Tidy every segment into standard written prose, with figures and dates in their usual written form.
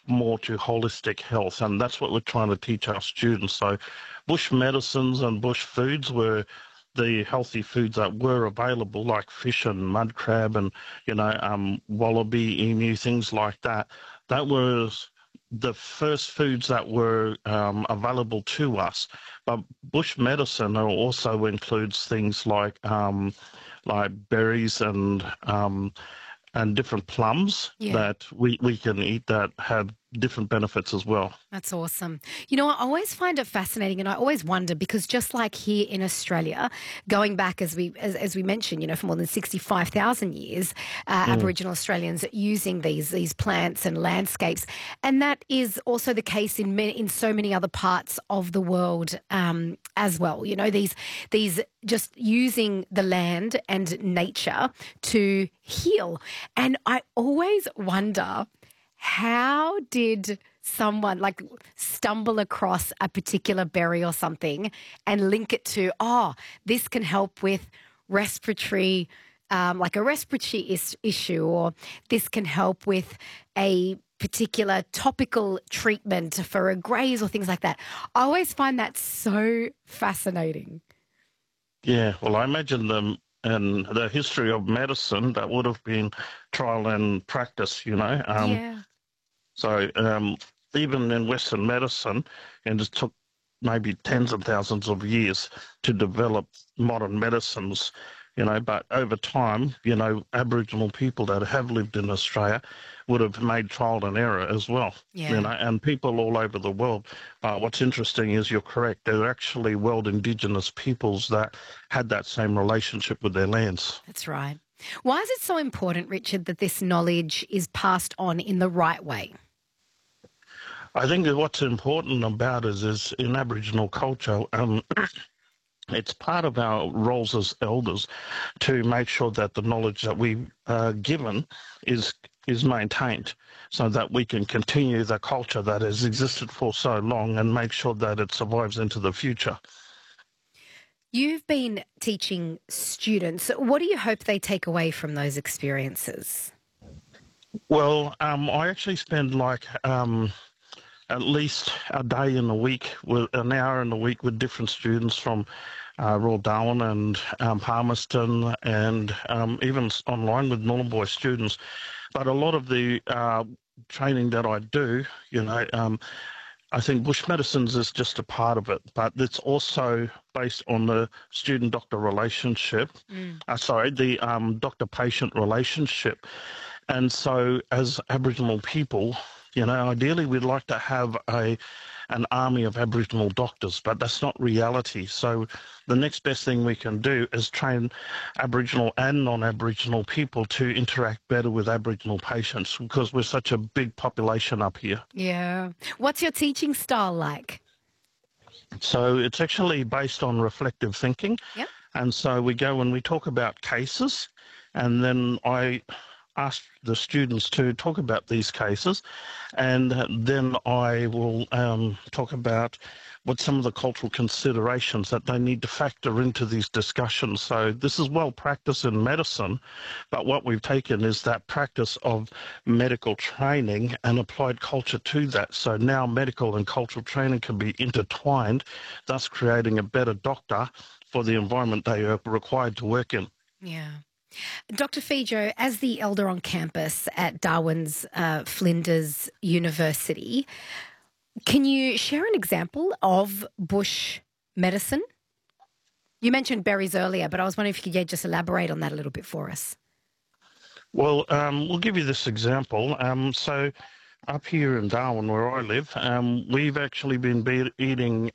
more to holistic health, and that's what we're trying to teach our students. So bush medicines and bush foods were the healthy foods that were available, like fish and mud crab and, wallaby, emu, things like that. That was the first foods that were available to us. But bush medicine also includes things like berries and different plums Yeah. that we can eat that have different benefits as well. That's awesome. You know, I always find it fascinating, and I always wonder because just like here in Australia, going back as we mentioned, for more than 65,000 years, Mm, Aboriginal Australians using these plants and landscapes, and that is also the case in so many other parts of the world as well. These just using the land and nature to heal, and I always wonder. How did someone like stumble across a particular berry or something and link it to, this can help with respiratory, like a respiratory issue, or this can help with a particular topical treatment for a graze or things like that? I always find that so fascinating. yeah, well, I imagine them and the history of medicine that would have been trial and practice. Yeah. So even in Western medicine, and it took maybe tens of thousands of years to develop modern medicines. But over time, Aboriginal people that have lived in Australia would have made trial and error as well, Yeah. and people all over the world. What's interesting is you're correct. There are actually world indigenous peoples that had that same relationship with their lands. That's right. Why is it so important, Richard, that this knowledge is passed on in the right way? I think that what's important about it is in Aboriginal culture, it's part of our roles as elders to make sure that the knowledge that we are given is maintained so that we can continue the culture that has existed for so long and make sure that it survives into the future. You've been teaching students. What do you hope they take away from those experiences? Well, I actually spend at least a day in a week, with an hour in a week with different students from Royal Darwin and Palmerston, and even online with Nhulunbuy students. But a lot of the training that I do, I think bush medicines is just a part of it, but it's also based on the student-doctor relationship. Mm. The doctor-patient relationship. And so, as Aboriginal people, ideally we'd like to have an army of Aboriginal doctors, but that's not reality. So the next best thing we can do is train Aboriginal and non-Aboriginal people to interact better with Aboriginal patients because we're such a big population up here. Yeah. What's your teaching style like? So it's actually based on reflective thinking. Yep. And so we go and we talk about cases, and then I ask the students to talk about these cases, and then I will talk about what some of the cultural considerations that they need to factor into these discussions. So this is well practiced in medicine, but what we've taken is that practice of medical training and applied culture to that. So now medical and cultural training can be intertwined, thus creating a better doctor for the environment they are required to work in. Yeah. Dr. Fijo, as the elder on campus at Darwin's Flinders University, can you share an example of bush medicine? You mentioned berries earlier, but I was wondering if you could just elaborate on that a little bit for us. Well, we'll give you this example. So up here in Darwin, where I live, we've actually been eating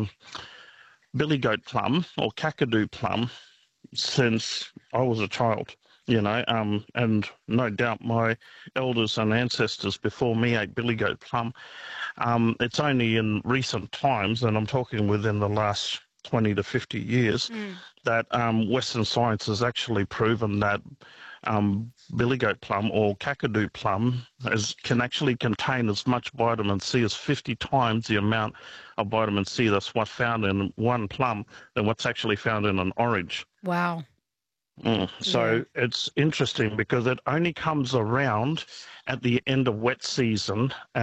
billy goat plum or kakadu plum since I was a child, and no doubt my elders and ancestors before me ate billy goat plum. It's only in recent times, and I'm talking within the last 20 to 50 years, Mm. that Western science has actually proven that billy goat plum or kakadu plum can actually contain as much vitamin C as 50 times the amount of vitamin C that's what's found in one plum than what's actually found in an orange. Wow. Yeah. So it's interesting because it only comes around at the end of wet season.